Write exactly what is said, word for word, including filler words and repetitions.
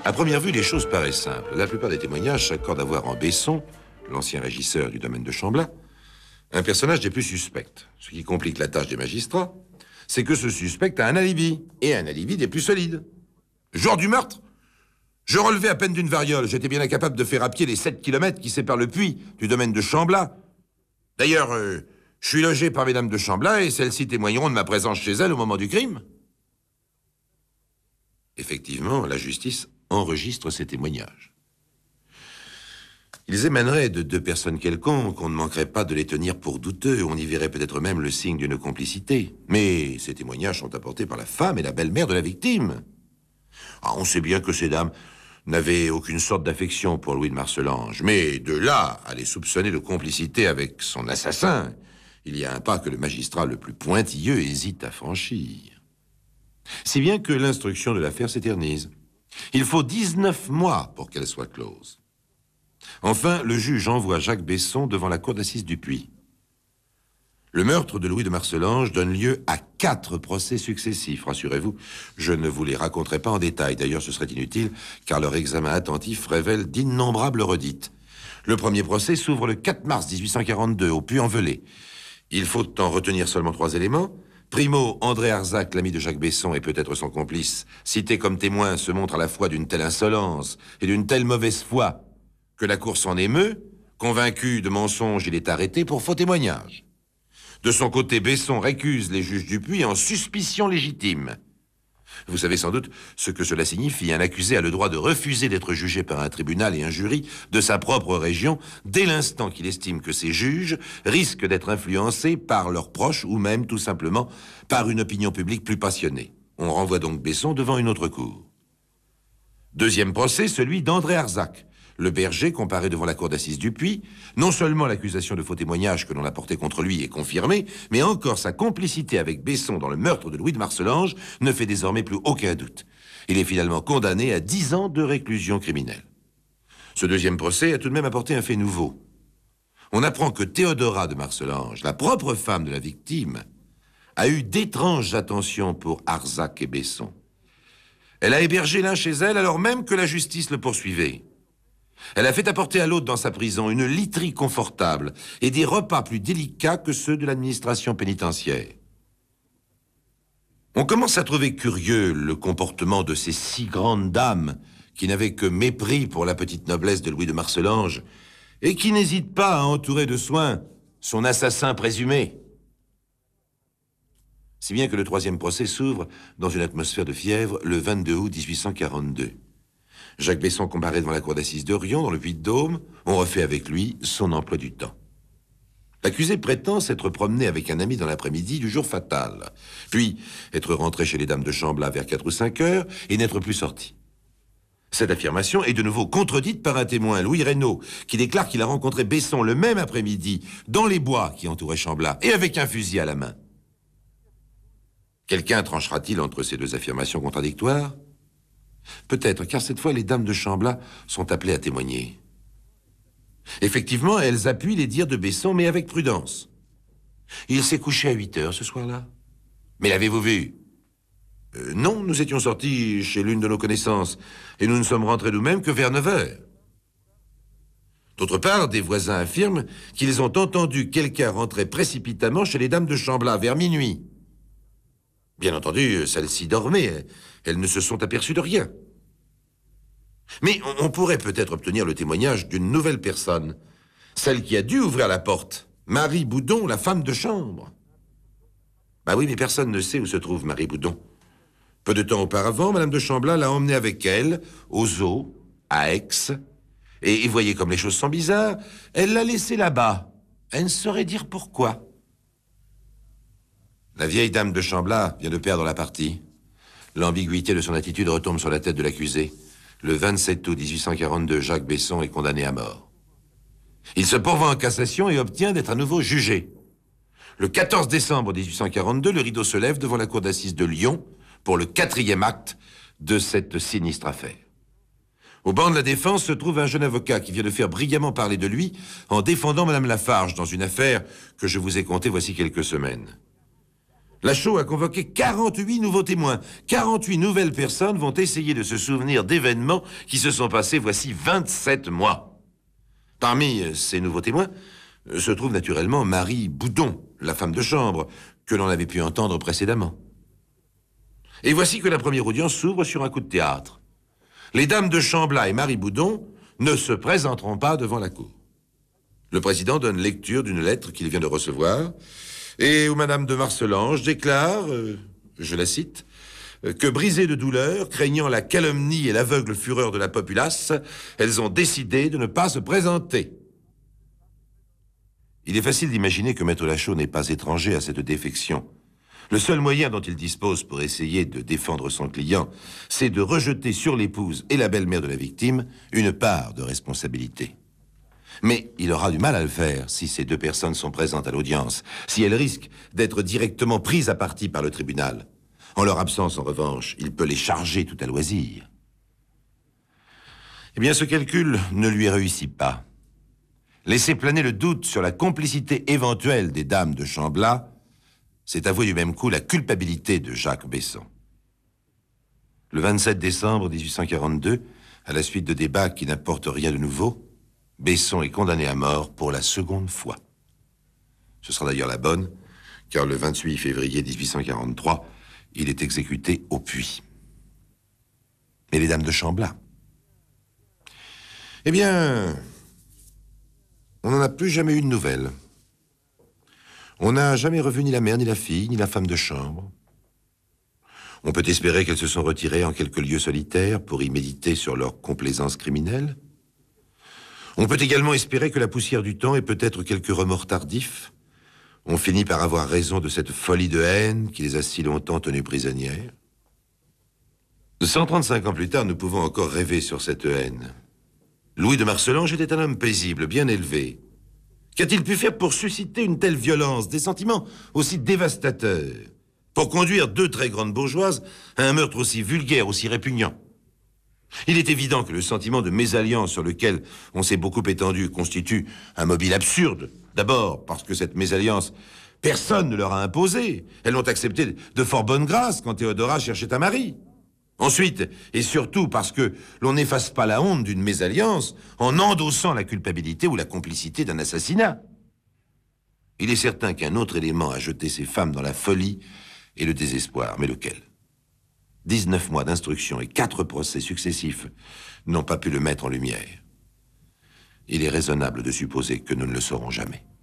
À première vue, les choses paraissent simples. La plupart des témoignages s'accordent à voir en Besson, l'ancien régisseur du domaine de Chamblat, un personnage des plus suspects. Ce qui complique la tâche des magistrats, c'est que ce suspect a un alibi, et un alibi des plus solides. Jour du meurtre, je relevais à peine d'une variole. J'étais bien incapable de faire à pied les sept kilomètres qui séparent le puits du domaine de Chamblat. D'ailleurs, euh, je suis logé par mesdames de Chamblat et celles-ci témoigneront de ma présence chez elles au moment du crime. Effectivement, la justice enregistre ces témoignages. Ils émaneraient de deux personnes quelconques, on ne manquerait pas de les tenir pour douteux, on y verrait peut-être même le signe d'une complicité. Mais ces témoignages sont apportés par la femme et la belle-mère de la victime. Ah, on sait bien que ces dames n'avaient aucune sorte d'affection pour Louis de Marcellange, mais de là à les soupçonner de complicité avec son assassin, il y a un pas que le magistrat le plus pointilleux hésite à franchir. Si bien que l'instruction de l'affaire s'éternise. Il faut dix-neuf mois pour qu'elle soit close. Enfin, le juge envoie Jacques Besson devant la cour d'assises du Puy. Le meurtre de Louis de Marcellange donne lieu à quatre procès successifs, rassurez-vous. Je ne vous les raconterai pas en détail, d'ailleurs ce serait inutile, car leur examen attentif révèle d'innombrables redites. Le premier procès s'ouvre le quatre mars mille huit cent quarante-deux, au Puy-en-Velay. Il faut en retenir seulement trois éléments. Primo, André Arzac, l'ami de Jacques Besson et peut-être son complice, cité comme témoin, se montre à la fois d'une telle insolence et d'une telle mauvaise foi que la cour s'en émeut. Convaincu de mensonge, il est arrêté pour faux témoignage. De son côté, Besson récuse les juges du Puy en suspicion légitime. Vous savez sans doute ce que cela signifie. Un accusé a le droit de refuser d'être jugé par un tribunal et un jury de sa propre région dès l'instant qu'il estime que ces juges risquent d'être influencés par leurs proches ou même tout simplement par une opinion publique plus passionnée. On renvoie donc Besson devant une autre cour. Deuxième procès, celui d'André Arzac. Le berger, comparé devant la cour d'assises du Puy, non seulement l'accusation de faux témoignage que l'on a portée contre lui est confirmée, mais encore sa complicité avec Besson dans le meurtre de Louis de Marcellange ne fait désormais plus aucun doute. Il est finalement condamné à dix ans de réclusion criminelle. Ce deuxième procès a tout de même apporté un fait nouveau. On apprend que Théodora de Marcellange, la propre femme de la victime, a eu d'étranges attentions pour Arzac et Besson. Elle a hébergé l'un chez elle alors même que la justice le poursuivait. Elle a fait apporter à l'autre dans sa prison une literie confortable et des repas plus délicats que ceux de l'administration pénitentiaire. On commence à trouver curieux le comportement de ces six grandes dames qui n'avaient que mépris pour la petite noblesse de Louis de Marcellange et qui n'hésitent pas à entourer de soins son assassin présumé. Si bien que le troisième procès s'ouvre dans une atmosphère de fièvre le vingt-deux août mille huit cent quarante-deux. Jacques Besson comparaît devant la cour d'assises de Riom, dans le Puy-de-Dôme. On refait avec lui son emploi du temps. L'accusé prétend s'être promené avec un ami dans l'après-midi du jour fatal, puis être rentré chez les dames de Chamblat vers quatre ou cinq heures et n'être plus sorti. Cette affirmation est de nouveau contredite par un témoin, Louis Reynaud, qui déclare qu'il a rencontré Besson le même après-midi dans les bois qui entouraient Chamblat et avec un fusil à la main. Quelqu'un tranchera-t-il entre ces deux affirmations contradictoires ? Peut-être, car cette fois, les dames de Chamblat sont appelées à témoigner. Effectivement, elles appuient les dires de Besson, mais avec prudence. Il s'est couché à huit heures ce soir-là. Mais l'avez-vous vu ? euh, Non, nous étions sortis chez l'une de nos connaissances, et nous ne sommes rentrés nous-mêmes que vers neuf heures. D'autre part, des voisins affirment qu'ils ont entendu quelqu'un rentrer précipitamment chez les dames de Chamblat vers minuit. Bien entendu, celles-ci dormaient. Elles ne se sont aperçues de rien. Mais on pourrait peut-être obtenir le témoignage d'une nouvelle personne, celle qui a dû ouvrir la porte, Marie Boudon, la femme de chambre. Bah oui, mais personne ne sait où se trouve Marie Boudon. Peu de temps auparavant, Madame de Chamblat l'a emmenée avec elle, au zoo, à Aix. Et, et voyez comme les choses sont bizarres, elle l'a laissée là-bas. Elle ne saurait dire pourquoi. La vieille dame de Chamblat vient de perdre la partie. L'ambiguïté de son attitude retombe sur la tête de l'accusé. Le vingt-sept août mille huit cent quarante-deux, Jacques Besson est condamné à mort. Il se pourvoit en cassation et obtient d'être à nouveau jugé. Le quatorze décembre mille huit cent quarante-deux, le rideau se lève devant la cour d'assises de Lyon pour le quatrième acte de cette sinistre affaire. Au banc de la défense se trouve un jeune avocat qui vient de faire brillamment parler de lui en défendant Madame Lafarge dans une affaire que je vous ai contée voici quelques semaines. La Chaux a convoqué quarante-huit nouveaux témoins. quarante-huit nouvelles personnes vont essayer de se souvenir d'événements qui se sont passés voici vingt-sept mois. Parmi ces nouveaux témoins se trouve naturellement Marie Boudon, la femme de chambre, que l'on avait pu entendre précédemment. Et voici que la première audience s'ouvre sur un coup de théâtre. Les dames de Chamblat et Marie Boudon ne se présenteront pas devant la cour. Le président donne lecture d'une lettre qu'il vient de recevoir et où Madame de Marcellange déclare, euh, je la cite, euh, que brisées de douleur, craignant la calomnie et l'aveugle fureur de la populace, elles ont décidé de ne pas se présenter. Il est facile d'imaginer que Maître Lachaud n'est pas étranger à cette défection. Le seul moyen dont il dispose pour essayer de défendre son client, c'est de rejeter sur l'épouse et la belle-mère de la victime une part de responsabilité. Mais il aura du mal à le faire si ces deux personnes sont présentes à l'audience, si elles risquent d'être directement prises à partie par le tribunal. En leur absence, en revanche, il peut les charger tout à loisir. Eh bien, ce calcul ne lui réussit pas. Laisser planer le doute sur la complicité éventuelle des dames de Chamblat, c'est avouer du même coup la culpabilité de Jacques Besson. Le vingt-sept décembre mille huit cent quarante-deux, à la suite de débats qui n'apportent rien de nouveau, Besson est condamné à mort pour la seconde fois. Ce sera d'ailleurs la bonne, car le vingt-huit février mille huit cent quarante-trois, il est exécuté au puits. Mais les dames de Chamblat? Eh bien, on n'en a plus jamais eu de nouvelles. On n'a jamais revu ni la mère, ni la fille, ni la femme de chambre. On peut espérer qu'elles se sont retirées en quelques lieux solitaires pour y méditer sur leur complaisance criminelle. On peut également espérer que la poussière du temps et peut-être quelques remords tardifs ont fini par avoir raison de cette folie de haine qui les a si longtemps tenues prisonnières. cent trente-cinq ans plus tard, nous pouvons encore rêver sur cette haine. Louis de Marcellange était un homme paisible, bien élevé. Qu'a-t-il pu faire pour susciter une telle violence, des sentiments aussi dévastateurs, pour conduire deux très grandes bourgeoises à un meurtre aussi vulgaire, aussi répugnant? Il est évident que le sentiment de mésalliance sur lequel on s'est beaucoup étendu constitue un mobile absurde. D'abord parce que cette mésalliance, personne ne leur a imposé. Elles l'ont acceptée de fort bonne grâce quand Théodora cherchait un mari. Ensuite, et surtout parce que l'on n'efface pas la honte d'une mésalliance en endossant la culpabilité ou la complicité d'un assassinat. Il est certain qu'un autre élément a jeté ces femmes dans la folie et le désespoir. Mais lequel? dix-neuf mois d'instruction et quatre procès successifs n'ont pas pu le mettre en lumière. Il est raisonnable de supposer que nous ne le saurons jamais.